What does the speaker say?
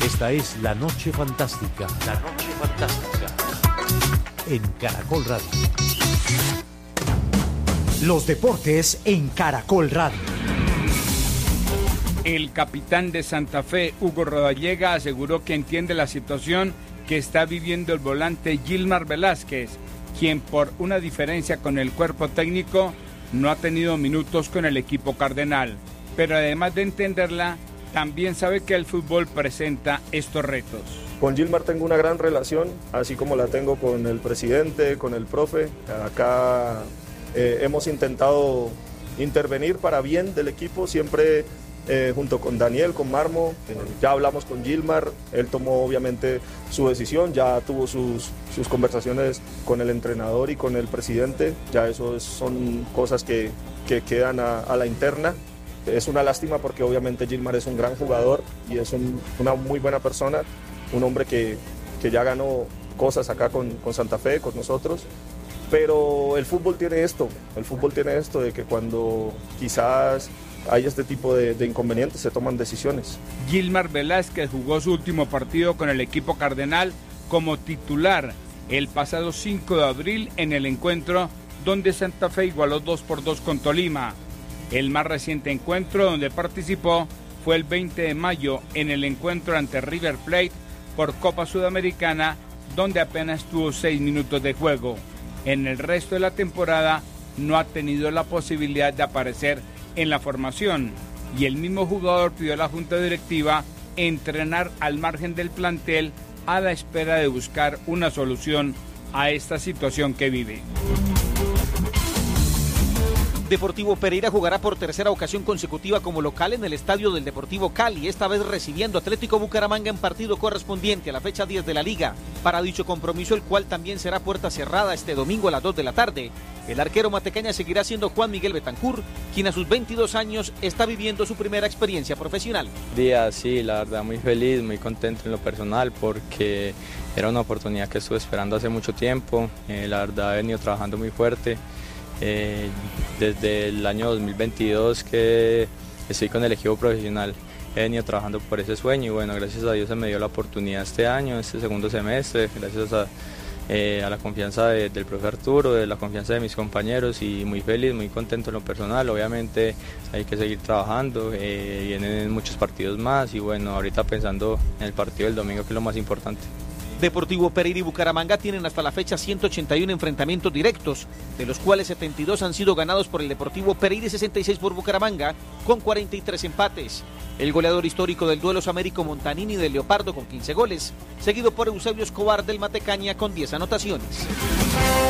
Esta es La Noche Fantástica. La Noche Fantástica. En Caracol Radio. Los deportes en Caracol Radio. El capitán de Santa Fe, Hugo Rodallega, aseguró que entiende la situación que está viviendo el volante Gilmar Velázquez, quien por una diferencia con el cuerpo técnico no ha tenido minutos con el equipo cardenal. Pero además de entenderla, también sabe que el fútbol presenta estos retos. Con Gilmar tengo una gran relación, así como la tengo con el presidente, con el profe. Acá hemos intentado intervenir para bien del equipo, siempre junto con Daniel, con Marmo. Ya hablamos con Gilmar, él tomó obviamente su decisión, ya tuvo sus conversaciones con el entrenador y con el presidente. Ya eso son cosas que quedan a la interna. Es una lástima porque obviamente Gilmar es un gran jugador y es una muy buena persona, un hombre que ya ganó cosas acá con Santa Fe, con nosotros, pero el fútbol tiene esto de que cuando quizás hay este tipo de inconvenientes se toman decisiones. Gilmar Velázquez jugó su último partido con el equipo cardenal como titular el pasado 5 de abril en el encuentro donde Santa Fe igualó 2-2 con Tolima. El más reciente encuentro donde participó fue el 20 de mayo en el encuentro ante River Plate por Copa Sudamericana, donde apenas tuvo 6 minutos de juego. En el resto de la temporada no ha tenido la posibilidad de aparecer en la formación y el mismo jugador pidió a la junta directiva entrenar al margen del plantel a la espera de buscar una solución a esta situación que vive. Deportivo Pereira jugará por tercera ocasión consecutiva como local en el estadio del Deportivo Cali, esta vez recibiendo Atlético Bucaramanga en partido correspondiente a la fecha 10 de la liga. Para dicho compromiso, el cual también será puerta cerrada este domingo a las 2 de la tarde, el arquero matecaña seguirá siendo Juan Miguel Betancur, quien a sus 22 años está viviendo su primera experiencia profesional. Sí, la verdad muy feliz, muy contento en lo personal porque era una oportunidad que estuve esperando hace mucho tiempo. La verdad he venido trabajando muy fuerte. Desde el año 2022 que estoy con el equipo profesional he venido trabajando por ese sueño y bueno, gracias a Dios se me dio la oportunidad este año, este segundo semestre, gracias a la confianza del profe Arturo, de la confianza de mis compañeros y muy feliz, muy contento en lo personal. Obviamente hay que seguir trabajando, vienen muchos partidos más y bueno, ahorita pensando en el partido del domingo que es lo más importante. Deportivo Pereira y Bucaramanga tienen hasta la fecha 181 enfrentamientos directos, de los cuales 72 han sido ganados por el Deportivo Pereira y 66 por Bucaramanga, con 43 empates. El goleador histórico del duelo es Américo Montanini del Leopardo con 15 goles, seguido por Eusebio Escobar del Matecaña con 10 anotaciones.